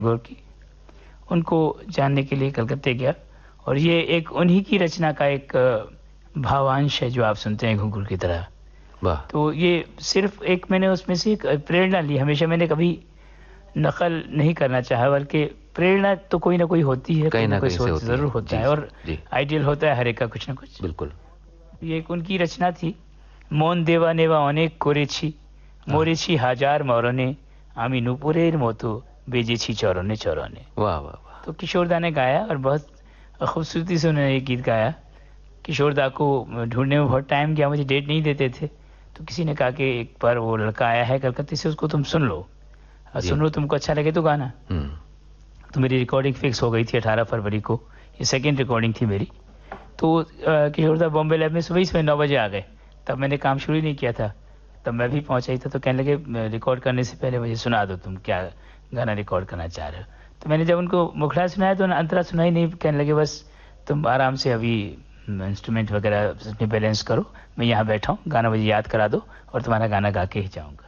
टैगोर की, उनको जानने के लिए कलकत्ते गया। और ये एक उन्हीं की रचना का एक भावांश है जो आप सुनते हैं घुंघरू की तरह। वाह। तो ये सिर्फ एक मैंने उसमें से एक प्रेरणा ली। हमेशा मैंने कभी नकल नहीं करना चाहा, बल्कि प्रेरणा तो कोई ना कोई होती है, कोई ना कोई सोच जरूर होता है, और आइडियल होता है हर एक का कुछ ना कुछ। बिल्कुल। ये एक उनकी रचना थी। মন দেওয়া নেওয়া অনেক করেছি, মরেছি হাজার মরণে, আমি নুপুরের মতো বেজেছি चरणे चरणे। वाह वाह वाह। तो किशोरदा ने गाया और बहुत खूबसूरती से उन्होंने ये गीत गाया। किशोरदा को ढूंढने में बहुत टाइम गया, मुझे डेट नहीं देते थे, तो किसी ने कहा कि एक बार वो लड़का आया है कलकत्ते से, उसको तुम सुन लो, और सुन लो, तुमको अच्छा लगे तो गाना। तो मेरी रिकॉर्डिंग फिक्स हो गई थी 18 फरवरी को, ये सेकेंड रिकॉर्डिंग थी मेरी। तो किशोरदा बॉम्बे लैब में सुबह 9 बजे आ गए, तब मैंने काम शुरू ही नहीं किया था, तब मैं भी पहुंचा ही था। तो कहने लगे रिकॉर्ड करने से पहले मुझे सुना दो, तुम क्या गाना रिकॉर्ड करना चाह रहे हो। तो मैंने जब उनको मुखड़ा सुनाया तो अंतरा सुना ही नहीं। कहने लगे बस तुम आराम से अभी इंस्ट्रूमेंट वगैरह अपने बैलेंस करो, मैं यहाँ बैठा हूँ, गाना मुझे याद करा दो और तुम्हारा गाना गा के ही जाऊँगा।